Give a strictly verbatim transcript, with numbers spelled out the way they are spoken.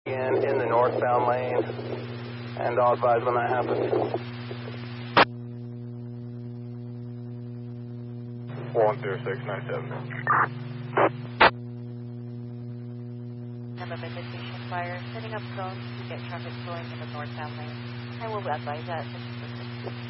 in, in the northbound lane, and I'll advise when that happens. one zero six nine seven. Number indication fire, setting up zones to get traffic flowing in the northbound lane. I will advise that.